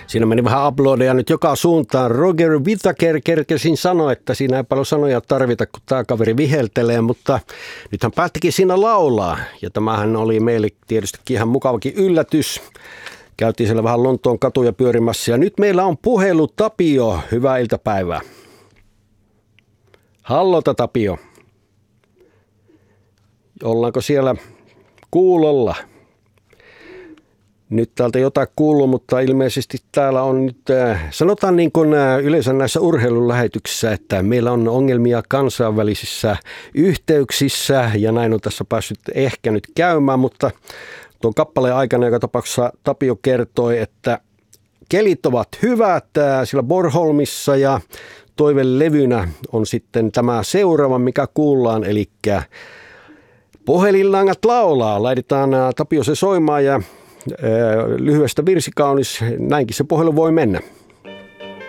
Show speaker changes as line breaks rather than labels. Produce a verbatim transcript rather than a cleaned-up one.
Siinä meni vähän uploadeja nyt joka suuntaan. Roger Whittaker kerkesin sanoa, että siinä ei paljon sanoja tarvita, kun tämä kaveri viheltelee, mutta nyt hän päättikin siinä laulaa. Ja tämähän oli meille tietysti ihan mukavakin yllätys. Käytiin siellä vähän Lontoon katuja pyörimässä ja nyt meillä on puhelu Tapio. Hyvää iltapäivää. Hallota Tapio. Ollaanko siellä kuulolla? Nyt täältä jotain kuuluu, mutta ilmeisesti täällä on nyt, sanotaan niin kuin yleensä näissä urheilulähetyksissä, että meillä on ongelmia kansainvälisissä yhteyksissä ja näin on tässä päässyt ehkä nyt käymään, mutta tuon kappaleen aikana joka tapauksessa Tapio kertoi, että kelit ovat hyvät siellä Bornholmissa ja toivelevynä on sitten tämä seuraava, mikä kuullaan, eli Puhelinlangat laulaa. Laitetaan Tapio se soimaan ja lyhyestä virsi kaunis, näinkin se puhelu voi mennä.